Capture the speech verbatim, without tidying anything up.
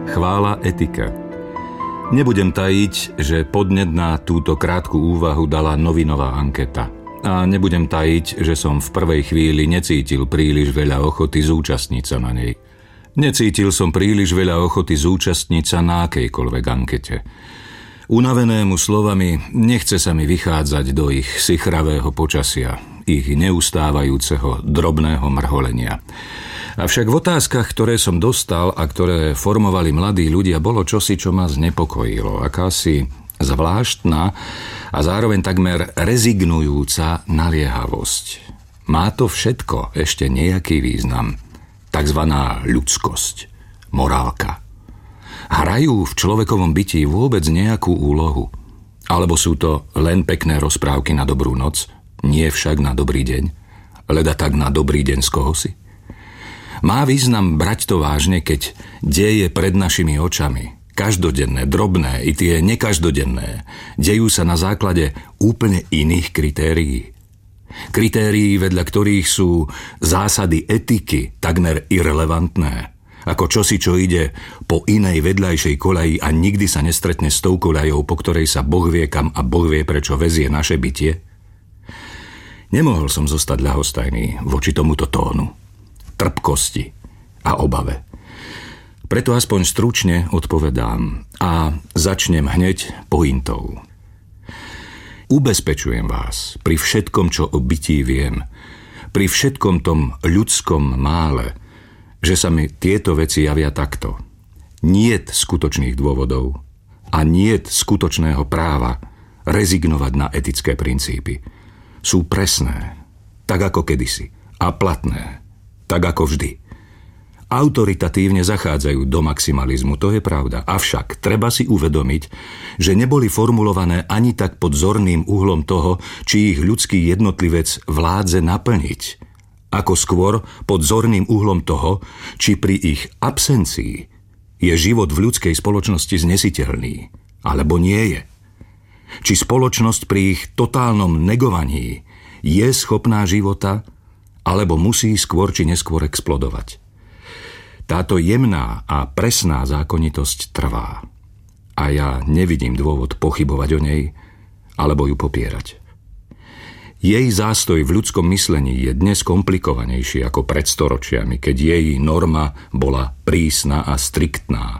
Chvála etika. Nebudem tajiť, že podnet na túto krátku úvahu dala novinová anketa. A nebudem tajiť, že som v prvej chvíli necítil príliš veľa ochoty zúčastniť sa na nej. Necítil som príliš veľa ochoty zúčastniť sa na akejkoľvek ankete. Unavenému slovami nechce sa mi vychádzať do ich sichravého počasia, ich neustávajúceho drobného mrholenia. Avšak v otázkach, ktoré som dostal a ktoré formovali mladí ľudia, bolo čosi, čo ma znepokojilo. Akási zvláštna a zároveň takmer rezignujúca naliehavosť. Má to všetko ešte nejaký význam. Takzvaná ľudskosť, morálka. Hrajú v človekovom bytí vôbec nejakú úlohu? Alebo sú to len pekné rozprávky na dobrú noc, nie však na dobrý deň? Leda tak na dobrý deň z kohosi? Má význam brať to vážne, keď deje pred našimi očami, každodenné, drobné i tie nekazdodenné, dejú sa na základe úplne iných kritérií. Kritérií, vedľa ktorých sú zásady etiky takmer irelevantné, ako čosi, čo ide po inej vedľajšej koľaji a nikdy sa nestretne s tou koľajou, po ktorej sa Boh vie kam a Boh vie prečo vezie naše bytie. Nemohol som zostať ľahostajný voči tomuto tónu, trpkosti a obave. Preto aspoň stručne odpovedám a začnem hneď pointou. Ubezpečujem vás pri všetkom, čo o bytí viem, pri všetkom tom ľudskom mále, že sa mi tieto veci javia takto. Niet skutočných dôvodov a niet skutočného práva rezignovať na etické princípy. Sú presné, tak ako kedysi, a platné, tak ako vždy. Autoritatívne zachádzajú do maximalizmu, to je pravda. Avšak treba si uvedomiť, že neboli formulované ani tak pod zorným uhlom toho, či ich ľudský jednotlivec vládze naplniť, ako skôr pod zorným uhlom toho, či pri ich absencii je život v ľudskej spoločnosti znesiteľný, alebo nie je. Či spoločnosť pri ich totálnom negovaní je schopná života, alebo musí skôr či neskôr explodovať. Táto jemná a presná zákonitosť trvá. A ja nevidím dôvod pochybovať o nej, alebo ju popierať. Jej zástoj v ľudskom myslení je dnes komplikovanejší ako pred storočiami, keď jej norma bola prísna a striktná.